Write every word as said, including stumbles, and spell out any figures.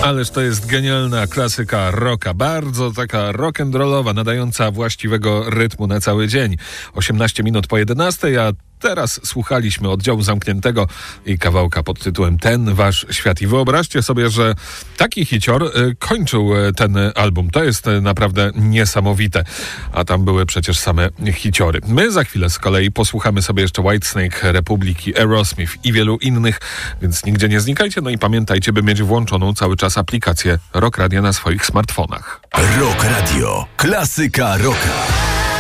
Ależ to jest genialna klasyka rocka, bardzo taka rock'n'rollowa, nadająca właściwego rytmu na cały dzień. osiemnaście minut po jedenastej, a teraz słuchaliśmy oddziału zamkniętego i kawałka pod tytułem Ten Wasz Świat. I wyobraźcie sobie, że taki hicior y, kończył y, ten album. To jest y, naprawdę niesamowite. A tam były przecież same hiciory. My za chwilę z kolei posłuchamy sobie jeszcze Whitesnake, Republiki, Aerosmith i wielu innych, więc nigdzie nie znikajcie. No i pamiętajcie, by mieć włączoną cały czas aplikację Rock Radio na swoich smartfonach. Rock Radio. Klasyka rocka.